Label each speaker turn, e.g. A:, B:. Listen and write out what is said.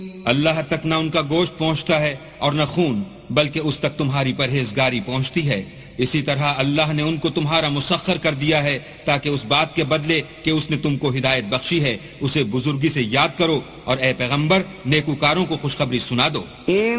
A: अल्लाह तक न उनका गोश्त पहुंचता है और न खून, बल्कि उस तक तुम्हारी परहेजगारी पहुंचती है। इसी तरह अल्लाह ने उनको तुम्हारा मुसख्खर कर दिया है ताकि उस बात के बदले कि उसने तुमको हिदायत बख्शी है उसे बुजुर्गी से याद करो और ए पैगंबर नेकूकारों को खुशखबरी सुना दो।